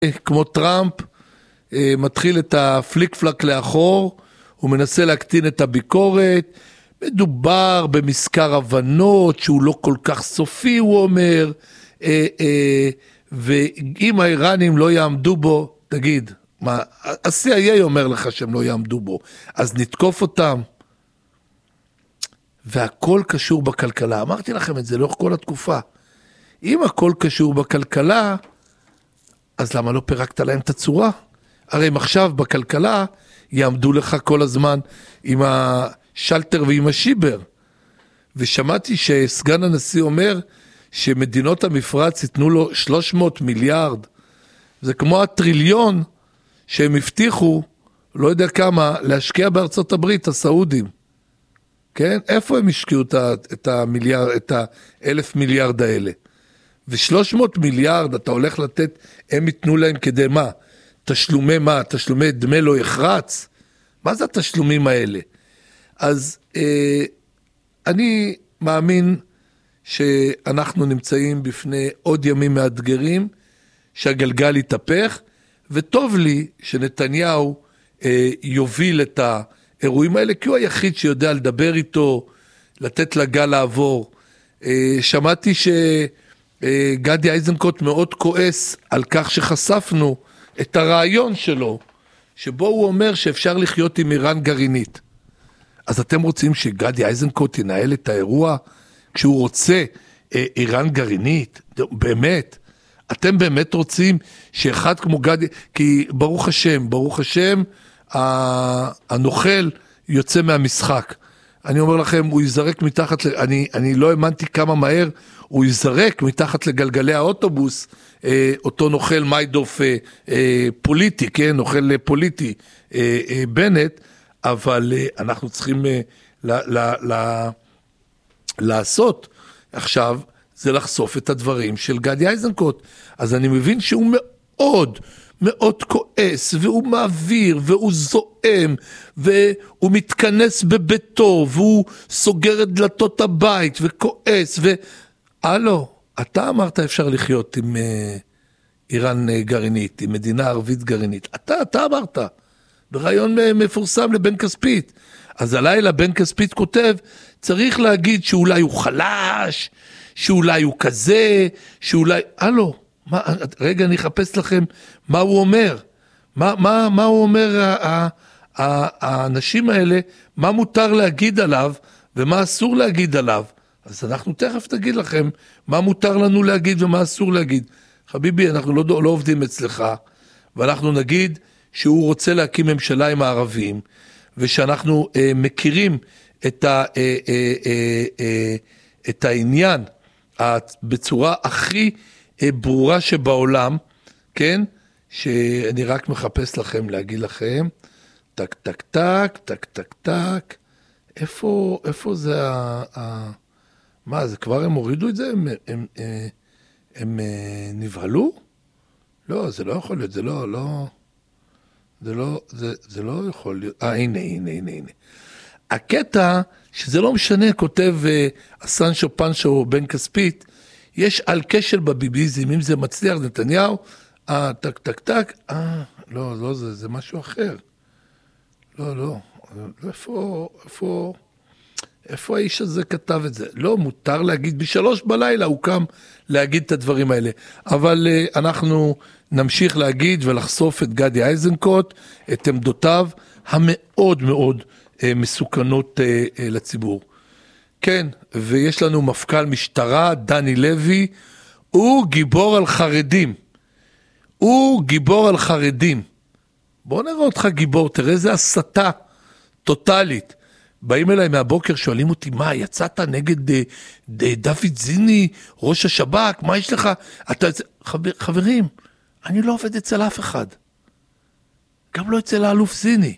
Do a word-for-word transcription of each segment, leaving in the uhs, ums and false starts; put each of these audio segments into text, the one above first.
כמו טראמפ, מתחיל את הפליק פלק לאחור, הוא מנסה להקטין את הביקורת, מדובר במזכר הבנות שהוא לא כל כך סופי, הוא אומר, ואם האיראנים לא יעמדו בו, תגיד, מה, ה-סי איי איי אומר לך שהם לא יעמדו בו, אז נתקוף אותם. והכל קשור בכלכלה, אמרתי לכם את זה לאורך כל התקופה. אם הכל קשור בכלכלה, אז למה לא פירקת להם את הצורה? הרי אם עכשיו בכלכלה יעמדו לך כל הזמן עם השלטר ועם השיבר. ושמעתי שסגן הנשיא אומר שמדינות המפרץ ייתנו לו שלוש מאות מיליארד. זה כמו הטריליון שהם הבטיחו, לא יודע כמה, להשקיע בארצות הברית, הסעודים. כן? איפה הם השקיעו את המיליארד, את האלף מיליארד האלה? ו-שלוש מאות מיליארד אתה הולך לתת, הם ייתנו להם כדי מה? תשלומי מה? תשלומי דמי לא יחרץ? מה זה התשלומים האלה? אז אה, אני מאמין שאנחנו נמצאים בפני עוד ימים מאתגרים, שהגלגל יתהפך, וטוב לי שנתניהו אה, יוביל את האירועים האלה, כי הוא היחיד שיודע לדבר איתו, לתת לגל לעבור. אה, שמעתי שגדי איזנקוט מאוד כועס על כך שחשפנו את הרעיון שלו, שבו הוא אומר שאפשר לחיות עם איראן גרעינית. אז אתם רוצים שגדי איזנקוט ינהל את האירוע כשהוא רוצה אה, איראן גרעינית? באמת? אתם באמת רוצים שאחד כמו גדי, כי ברוך השם, ברוך השם, הנוכל יוצא מהמשחק. אני אומר לכם, הוא יזרק מתחת, אני, אני לא האמנתי כמה מהר, הוא יזרק מתחת לגלגלי האוטובוס, אה, אותו נוכל מיידוף אה, אה, פוליטי, כן, נוכל פוליטי אה, אה, בנט, אבל אה, אנחנו צריכים אה, ל, ל, ל, לעשות עכשיו, זה לחשוף את הדברים של גדי איזנקוט. אז אני מבין שהוא מאוד, מאוד כועס, והוא מעביר, והוא זועם, והוא מתכנס בביתו, והוא סוגר את דלתות הבית, וכועס, ו... הלו, אתה אמרת אפשר לחיות עם אה, איראן אה, גרעינית, עם מדינה ערבית גרעינית. אתה, אתה אמרת, ברעיון מפורסם לבן כספית. אז הלילה בן כספית כותב, צריך להגיד שאולי הוא חלש, שאולי הוא כזה, שאולי... הלו, מה, רגע אני אחפש לכם מה הוא אומר. מה, מה, מה הוא אומר, האנשים האלה, מה מותר להגיד עליו, ומה אסור להגיד עליו. אז אנחנו תכף נגיד לכם מה מותר לנו להגיד ומה אסור להגיד. חביבי, אנחנו לא, לא עובדים אצלך, ואנחנו נגיד שהוא רוצה להקים ממשלה עם הערבים, ושאנחנו אה, מכירים את, ה, אה, אה, אה, אה, את העניין בצורה הכי אה, ברורה שבעולם, כן? שאני רק מחפש לכם להגיד לכם, טק טק טק, טק טק טק, איפה, איפה זה ה... ה מה, זה כבר הם הורידו את זה? הם, הם, הם, הם, הם נבהלו? לא, זה לא יכול להיות, זה לא, לא, זה לא, זה, זה לא יכול להיות, אה, הנה, הנה, הנה, הנה. הקטע, שזה לא משנה, כותב הסנצ'ו פנצ'ו בן כספית, יש על כשל בביביזם, אם זה מצליח נתניהו, אה, טק, טק, טק, אה, לא, לא, זה, זה משהו אחר. לא, לא, לא, איפה, איפה... איפה האיש הזה כתב את זה? לא, מותר להגיד, בשלוש בלילה הוא קם להגיד את הדברים האלה. אבל uh, אנחנו נמשיך להגיד ולחשוף את גדי איזנקוט, את עמדותיו המאוד מאוד uh, מסוכנות uh, uh, לציבור. כן, ויש לנו מפכ"ל משטרה, דני לוי, הוא גיבור על חרדים. הוא גיבור על חרדים. בוא נראה אותך גיבור, תראה איזה הסתה טוטלית. באים אליי מהבוקר, שואלים אותי, מה, יצאת נגד ד, ד, דוד זיני, ראש השב"כ, מה יש לך? אתה, חבר, חברים, אני לא עובד אצל אף אחד. גם לא אצל האלוף זיני,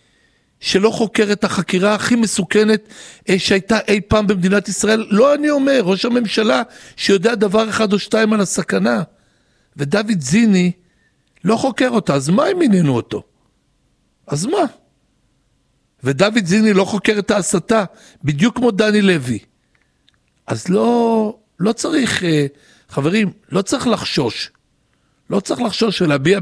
שלא חוקר את החקירה הכי מסוכנת שהייתה אי פעם במדינת ישראל. לא אני אומר, ראש הממשלה שיודע דבר אחד או שתיים על הסכנה. ודוד זיני לא חוקר אותה, אז מה אם עניינו אותו? אז מה? ודוד זיני לא חוקר את ההסתה, בדיוק כמו דני לוי. אז לא, לא צריך, חברים, לא צריך לחשוש. לא צריך לחשוש ולהביע